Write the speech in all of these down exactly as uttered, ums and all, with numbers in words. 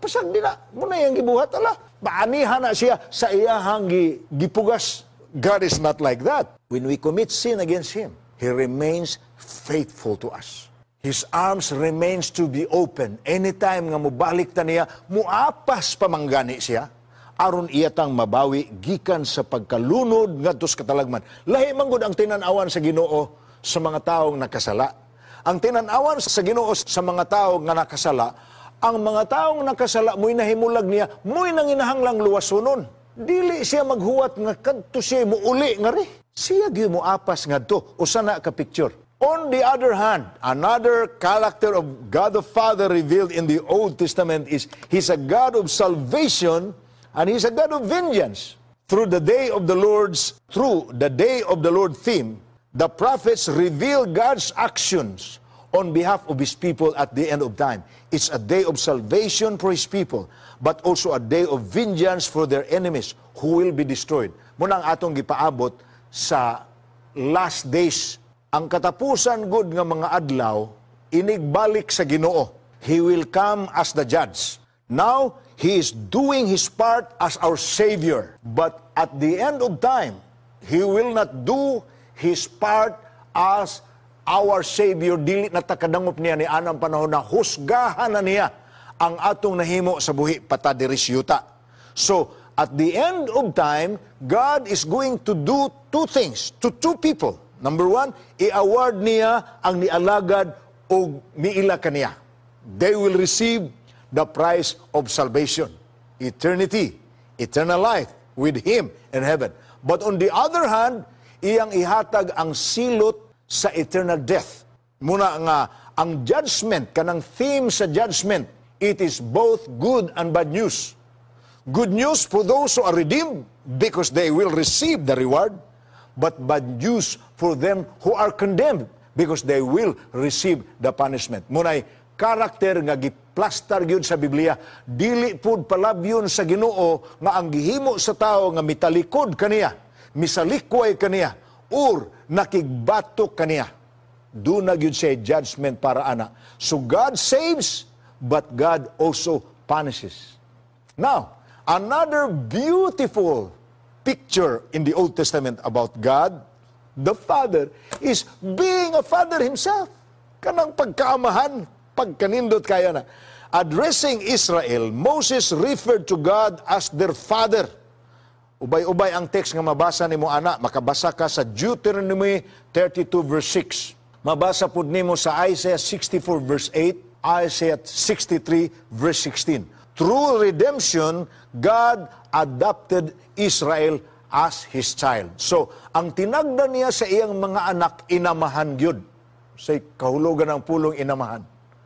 Basag din na. Muna yung gibuhat, ala. Paanihan na siya sa iyahang gi, gipugas. God is not like that. When we commit sin against Him, He remains faithful to us. His arms remains to be open. Anytime nga mubalik ta niya, muapas pamanggani siya, aron iyatang mabawi, gikan sa pagkalunod nga tos katalagman. Lahi manggod ang tinanawan sa Ginoo sa mga taong nakasala. Ang tinanawan sa Ginoo sa mga taong nga nakasala, ang mga taong nakasala, mo'y nahimulag niya, mo'y nanginahanglang luwasunon. Dili siya maghuwat nga kadto siya muuli nga ri. Siya gyud moapas ngadto usa na ka picture. On the other hand, another character of God the Father revealed in the Old Testament is He's a God of salvation and He's a God of vengeance. Through the day of the Lord's through the day of the Lord theme, the prophets reveal God's actions on behalf of His people at the end of time. It's a day of salvation for His people, but also a day of vengeance for their enemies who will be destroyed. Muna ang atong gipaabot sa last days. Ang katapusan gud nga mga adlaw, inigbalik sa Ginoo. He will come as the judge. Now, He is doing His part as our Savior. But at the end of time, He will not do His part as our Savior. Dili na takadangop niya ni anang panahon na husgahan na niya ang atong nahimo sa buhi patadiris yuta. So, at the end of time, God is going to do two things to two people. Number one, i-award niya ang nialagad o miila kaniya. They will receive the prize of salvation, eternity, eternal life with Him in heaven. But on the other hand, iyang ihatag ang silot sa eternal death. Muna nga, ang judgment, kanang theme sa judgment, it is both good and bad news. Good news for those who are redeemed because they will receive the reward, but bad news for them who are condemned because they will receive the punishment. Munay karakter nga giplastar gyud sa Biblia, dili pud palabyon sa Ginoo nga ang gihimo sa tao nga mitalikod kaniya, misalikway kaniya, or nakigbatok kaniya. Doon na gyud siya judgment para ana. So God saves, but God also punishes. Now, another beautiful picture in the Old Testament about God, the Father, is being a Father Himself. Kanang pagkaamahan, pagkanindot kaya na. Addressing Israel, Moses referred to God as their Father. Ubay-ubay ang text nga mabasa nimo ana, makabasa ka sa Deuteronomy thirty-two verse six. Mabasa pud nimo sa Isaiah sixty-four verse eight, Isaiah sixty-three verse sixteen. Through redemption, God adopted Israel as His child. So, ang tinagdan niya sa iyang mga anak, inamahan gyud. Sa kahulugan ng pulong inamahan.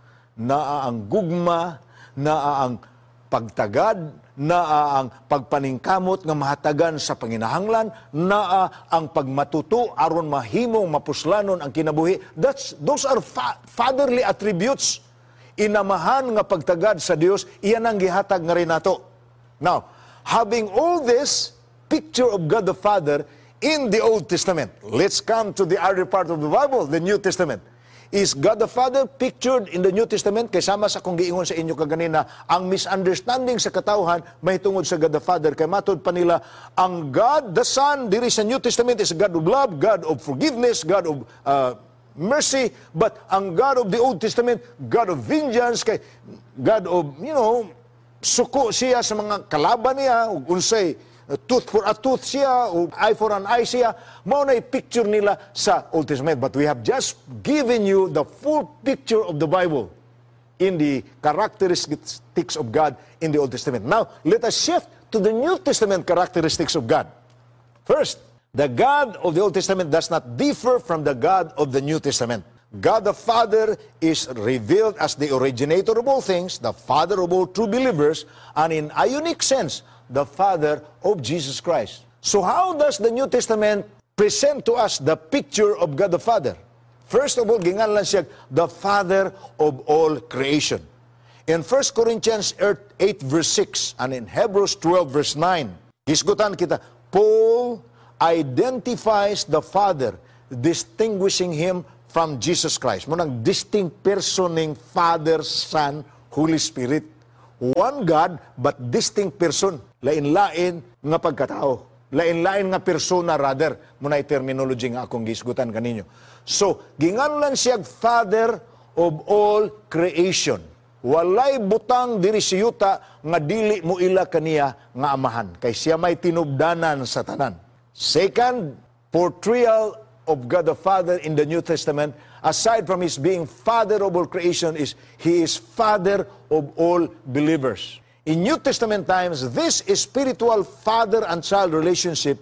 Naa ang gugma, naa ang pagtagad, naa ang pagpaningkamot nga mahatagan sa panginahanglan, naa ang pagmatuto aron mahimong mapuslanon ang kinabuhi. That's, those are fa- fatherly attributes. Inamahan nga pagtagad sa Dios, iyan ang gihatag nga rin nato. Now, having all this picture of God the Father in the Old Testament, let's come to the other part of the Bible, the New Testament. Is God the Father pictured in the New Testament? Kaysama sa kung giingon sa inyo kaganina, ang misunderstanding sa katawhan may tungod sa God the Father. Kay matod pa nila, ang God the Son diri sa New Testament is God of love, God of forgiveness, God of uh, mercy, but ang God of the Old Testament, God of vengeance, kay God of, you know, suko siya sa mga kalaban niya, ug unsay tooth for a tooth siya, o eye for an eye siya. Mao na picture nila sa Old Testament. But we have just given you the full picture of the Bible in the characteristics of God in the Old Testament. Now, let us shift to the New Testament characteristics of God. First, the God of the Old Testament does not differ from the God of the New Testament. God the Father is revealed as the originator of all things, the Father of all true believers, and in a unique sense, the Father of Jesus Christ. So how does the New Testament present to us the picture of God the Father? First of all, ginganlan siya, the Father of all creation. In First Corinthians eight verse six and in Hebrews twelve verse nine, hisgutan kita, Paul identifies the Father, distinguishing Him from Jesus Christ. Munang distinct personing Father, Son, Holy Spirit, one God, but distinct person. Lain-lain nga pagkatao. Lain-lain nga persona rather. Muna terminology nga akong gisgutan kaninyo. So, ginganlan siya Father of all creation. Walay butang diri si yuta nga dili mo ila kaniya nga amahan. Kay siya may tinubdanan sa tanan. Second, portrayal of God the Father in the New Testament, aside from His being Father of all creation, is He is Father of all believers. In New Testament times, this spiritual father and child relationship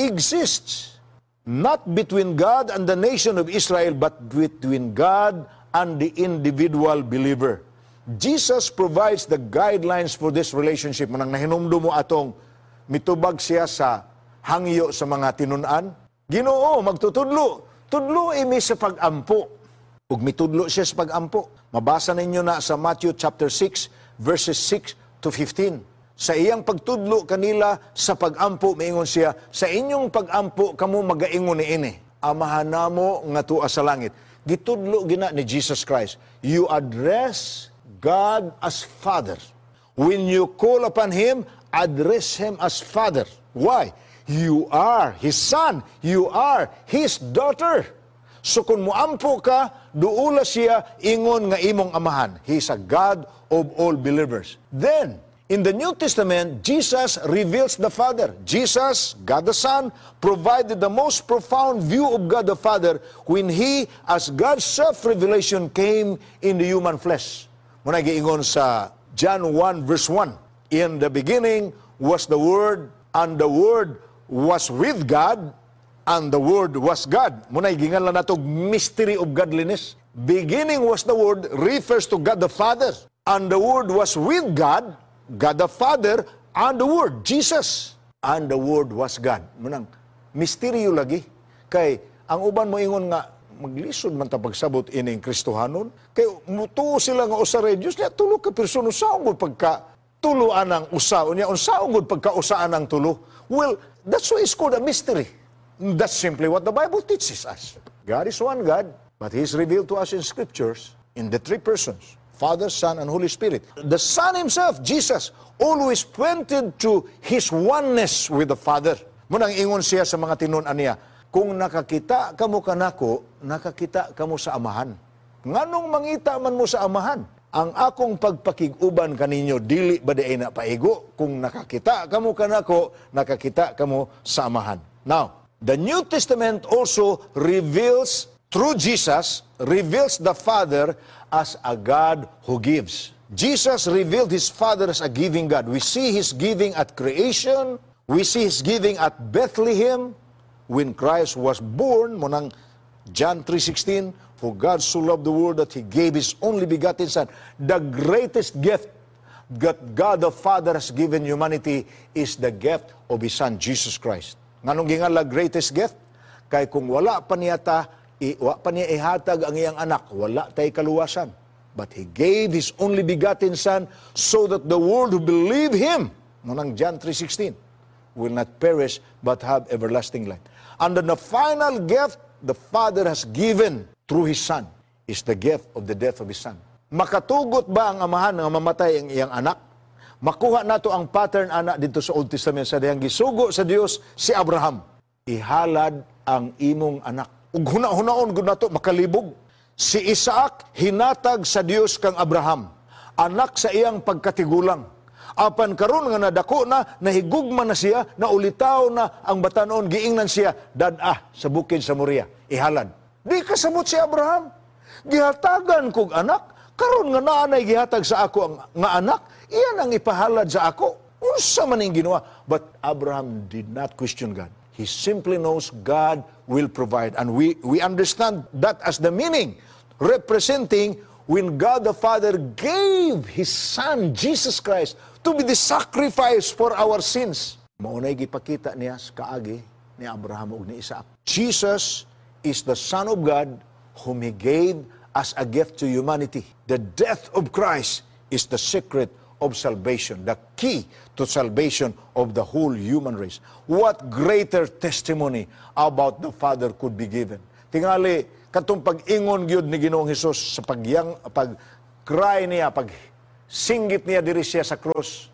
exists not between God and the nation of Israel, but between God and the individual believer. Jesus provides the guidelines for this relationship. Manang nahinumdo mo atong mitubag siya sa hangyo sa mga tinunan. Ginoo, magtutudlo. Tudlo imi sa pag-ampo. Ug mitudlo siya sa pag-ampo. Mabasa ninyo na sa Matthew chapter six, verses six to fifteen. Sa iyang pagtudlo kanila sa pag-ampo, maingon siya, sa inyong pag-ampo, kamo magaingon ni ini. Amahan namo nga tuwa sa langit. Gitudlo gina ni Jesus Christ. You address God as Father. When you call upon Him, address Him as Father. Why? You are His Son. You are His daughter. So kung muampo ka, duula siya ingon nga imong amahan. He is a God of all believers. Then, in the New Testament, Jesus reveals the Father. Jesus, God the Son, provided the most profound view of God the Father when He, as God's self-revelation, came in the human flesh. Muna giingon sa John one, verse one. In the beginning was the Word, and the Word was with God, and the Word was God. Muna gingan lang nato mystery of godliness. Beginning was the Word refers to God the Father. And the Word was with God, God the Father, and the Word, Jesus. And the Word was God. Munang, misteryo lagi. Kay, ang uban mo ingon nga, maglisod man ta pagsabot ining Kristohanon. Kay, mutuo sila nga usa ray Diyos, niya tulo ka person, usaong gud pagka tuluan ang usa, unya usaong gud pagka usaan ang tulo. Well, that's why it's called a mystery. That's simply what the Bible teaches us. God is one God, but He is revealed to us in Scriptures in the three persons, Father, Son, and Holy Spirit. The Son Himself, Jesus, always pointed to His oneness with the Father. Munang ingon siya sa mga tinunan niya, kung nakakita kamo kanako, nakakita kamo sa amahan. Nganong mangita man mo sa amahan? Ang akong pagpakiguban kaninyo, dili ba di ay napaigo? Kung nakakita kamo kanako, nakakita kamo sa amahan. Now, the New Testament also reveals, through Jesus, reveals the Father as a God who gives. Jesus revealed His Father as a giving God. We see His giving at creation. We see His giving at Bethlehem when Christ was born. Munang John three sixteen, for God so loved the world that He gave His only begotten Son. The greatest gift that God the Father has given humanity is the gift of His Son, Jesus Christ. Nganong gingala greatest gift? Kay kung wala pa niya ta, i, wa pa niya ihatag ang iyang anak, wala tay kaluwasan. But He gave His only begotten Son so that the world who believe Him, munang John three sixteen, will not perish but have everlasting life. And then the final gift the Father has given through His Son is the gift of the death of His Son. Makatugot ba ang amahan nga mamatay ang iyang anak? Makuha nato ang pattern anak dito sa Old Testament sa dihang gisugo sa Dios si Abraham. Ihalad ang imong anak. Ug huna-hunaon gud nato makalibog. Si Isaac hinatag sa Dios kang Abraham, anak sa iyang pagkatigulang. Apan karon nga nadako na, nahigugma na siya, naulitaw na ang batanon, giingnan siya, dad-ah sa bukid sa Moria, ihalad. Di kasabot si Abraham. Gihatagan kog anak, karon nga naanay gihatag sa ako ang nga anak, iyan ang ipahalad sa ako. Unsa man ning ginawa? But Abraham did not question God. He simply knows God will provide. And we, we understand that as the meaning, representing when God the Father gave His Son, Jesus Christ, to be the sacrifice for our sins. Maunay gipakita niya sa kaagi ni Abraham ug ni Isaac. Jesus is the Son of God whom He gave as a gift to humanity. The death of Christ is the secret of salvation, the key to salvation of the whole human race. What greater testimony about the Father could be given? Tingali, katong pag-ingon gyud ni Ginoong Hesus sa pagyang pag-cry niya, pag singgit niya diri siya sa cross.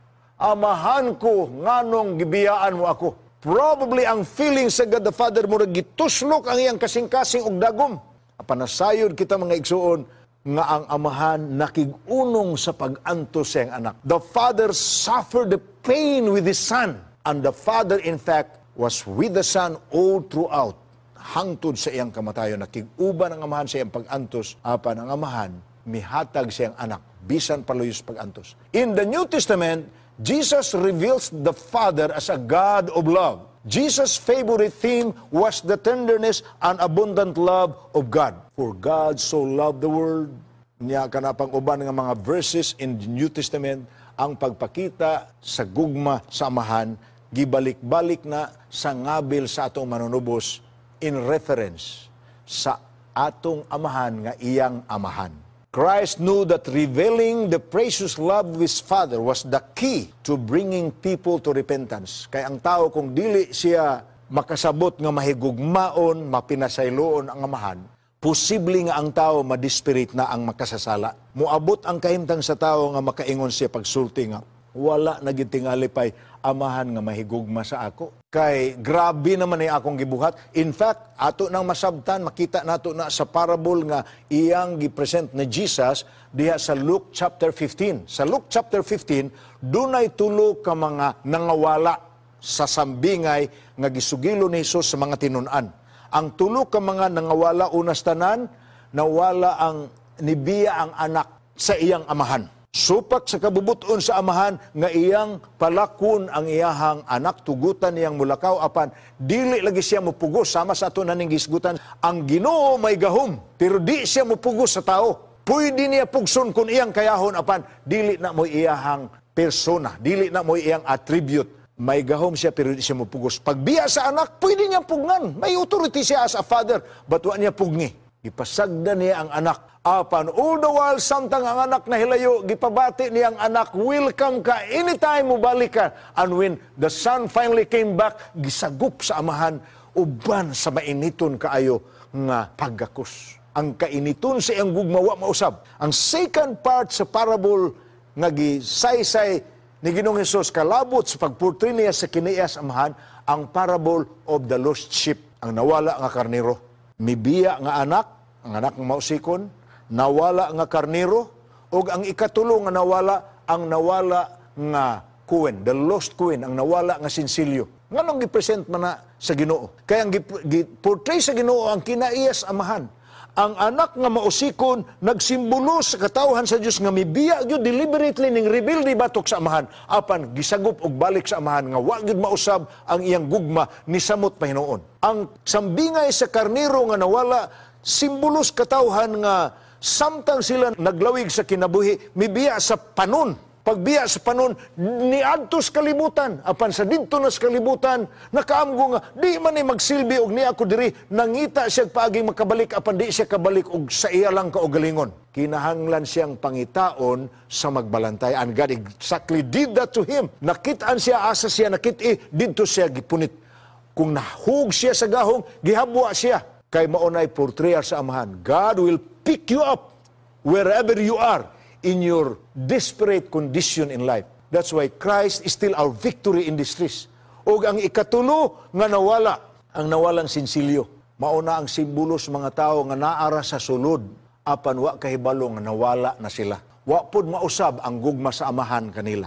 Amahan ko, nganong gibiyaan mo ako. Probably ang feeling sa God the Father mo gituslok ang iyang kasing-kasing og dagom. Apanasayod kita mga igsuon nga ang amahan nakigunong sa pag-antos sa iyang anak. The Father suffered the pain with His Son. And the Father, in fact, was with the Son all throughout. Hangtod sa iyang kamatayon. Nakiguban ang amahan sa iyang pag-antos. Apan ang amahan, mihatag sa iyang anak. Bisan paluyos pag-antos. In the New Testament, Jesus reveals the Father as a God of love. Jesus' favorite theme was the tenderness and abundant love of God. For God so loved the world. Niya kanapang uban ng mga verses in the New Testament, ang pagpakita sa gugma sa amahan, gibalik-balik na sa ngabil sa atong manunubos in reference sa atong amahan nga iyang amahan. Christ knew that revealing the precious love of His Father was the key to bringing people to repentance. Kaya ang tao kung dili siya makasabot nga mahigugmaon, mapinasayloon ang amahan, posible nga ang tao madispirit na ang makasasala. Muabot ang kahimtang sa tao nga makaingon siya pagsulti nga, wala na gitingali pay amahan nga mahigugma sa ako. Kay grabe naman ay akong gibuhat. In fact, ato nang masabtan, makita nato na sa parable nga iyang gipresent na Jesus diha sa Luke chapter fifteen. Sa Luke chapter fifteen, dunay tulo ka mga nangawala sa sambingay nga gisugilo ni Jesus sa mga tinun-an. Ang tulo ka mga nangawala unas tanan, nawala ang nibiya ang anak sa iyang amahan. Supak sa kabubuton sa amahan nga iyang palakon ang iyahang anak, tugutan niyang mulakaw apan dili lagi siya mupugos sama sa ato naning gisgutan. Ang Ginoo may gahom pero di siya mupugos sa tao. Pwede niya pugson kun iyang kayahon apan dili na mo iyahang persona, dili na mo iyang attribute. May gahom siya pero di siya mupugos. Pagbiya sa anak, pwede niya pugnan. May authority siya as a father, but wa niya pugni. Ipasagda niya ang anak. Apan, all the while, samtang ang anak na hilayo, gipabati niya ang anak, welcome ka, anytime mo balik ka. And when the son finally came back, gisagup sa amahan, uban sa mainiton kaayo nga paggakos. Ang kainiton sa iyang gugmawa mausab. Ang second part sa parable nga gisaysay ni Ginoong Hesus kalabot sa pagportray niya sa kinias amahan, ang parable of the lost sheep, ang nawala nga karnero. Mibiya nga anak, ang anak ng mausikon, nawala nga karnero, o ang ikatulo nga nawala, ang nawala nga kuwen, the lost kuwen, ang nawala nga sinsilyo. Nganong gipresent man na sa Ginoo? Kaya ang giportray sa Ginoo ang kinaiyas amahan. Ang anak nga mausikon, nagsimbolo sa katawhan sa Diyos nga mibiya yun deliberately ning reveal di batok sa amahan. Apan, gisagup og balik sa amahan nga wag yun mausab ang iyang gugma ni samot pahinuon. Ang sambingay sa karnero nga nawala, simbolos katawhan nga samtang sila naglawig sa kinabuhi, mibiya sa panon. Pagbiya sa panon, niadto sa kalibutan. Apan sa didto na sa kalibutan, nakaamgo nga, di man ay magsilbi og ni ako diri, nangita siya paaging makabalik, apan di siya kabalik og sa iya lang kaugalingon. Kinahanglan siyang pangitaon sa magbalantay. And God exactly did that to him. Nakitaan siya, asa siya, nakit-i, didto siya gipunit. Kung nahug siya sa gahong, gihabwa siya. Kay maunay portrayal sa amahan. God will pick you up wherever you are in your desperate condition in life. That's why Christ is still our victory in distress. O ang ikatulo nga nawala, ang nawalang sinsilyo. Mauna ang simbolo sa mga tao nga naara sa sulod, apan wa kahibalo nga nawala na sila. Wa pod mausab ang gugma sa amahan kanila.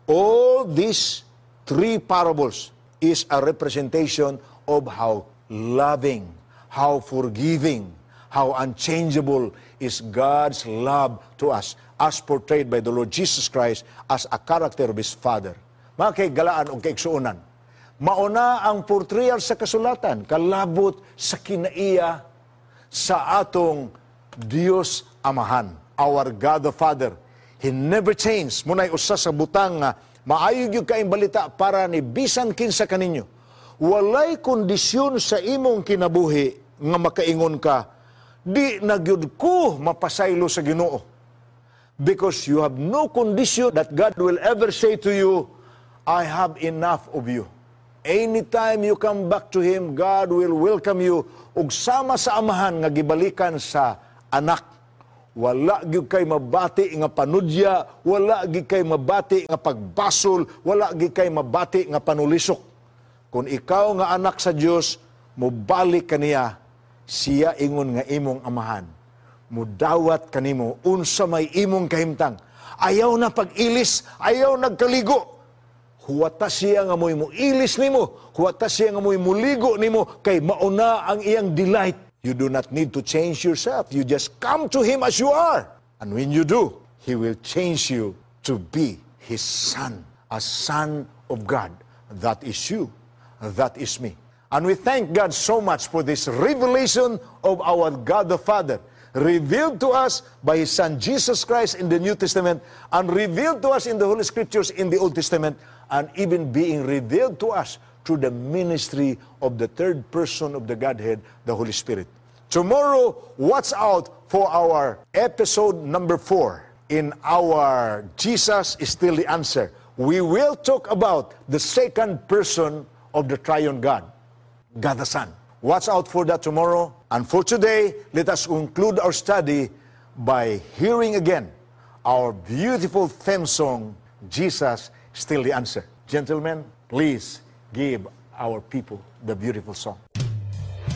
All these three parables is a representation of how loving, how forgiving, how unchangeable is God's love to us as portrayed by the Lord Jesus Christ as a character of His Father. Mga kaigalaan o kaigsuunan, mauna ang portrayal sa kasulatan, kalabot sa kinaiya sa atong Diyos Amahan, our God the Father. He never changed. Muna'y usa sa butang nga, maayog yung kaing balita para ni bisan kinsa kaninyo. Walay kondisyon sa imong kinabuhi nga makaingon ka, di nagyud ko mapasaylo sa Ginoo. Because you have no condition that God will ever say to you, I have enough of you. Anytime you come back to Him, God will welcome you. Ug sama sa amahan nga gibalikan sa anak. wala gyud kay mabati nga panudya, wala gyud kay mabati nga pagbasol, wala gyud kay mabati nga panulisok. Kung ikaw nga anak sa Dios, mobalik kaniya, siya ingon nga imong amahan. Mudawat kanimo unsa may imong kahimtang. Ayaw na pag-ilis, ayaw nagkaligo. Huwata siya nga mo'y muilis nimo, huwata siya nga mo'y muligo nimo, kay mauna ang iyang delight. You do not need to change yourself. You just come to Him as you are. And when you do, He will change you to be His Son, a Son of God. That is you. That is me. And we thank God so much for this revelation of our God the Father, revealed to us by His Son Jesus Christ in the New Testament, and revealed to us in the Holy Scriptures in the Old Testament, and even being revealed to us through the ministry of the third person of the Godhead, the Holy Spirit. Tomorrow, watch out for our episode number four in our Jesus is Still the Answer. We will talk about the second person of the Triune God, God the Son. Watch out for that tomorrow. And for today, let us conclude our study by hearing again our beautiful theme song, Jesus Still the Answer. Gentlemen, please give our people the beautiful song.